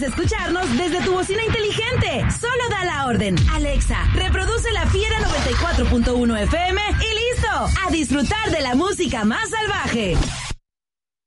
puedes escucharnos desde tu bocina inteligente. Solo da la orden. Alexa, reproduce La Fiera 94.1 FM y listo. A disfrutar de la música más salvaje.